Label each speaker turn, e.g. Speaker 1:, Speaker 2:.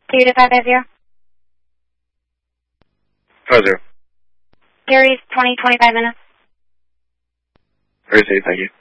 Speaker 1: Data 550.
Speaker 2: 50.
Speaker 1: Gary's 20, 25 minutes.
Speaker 2: Very safe, thank you.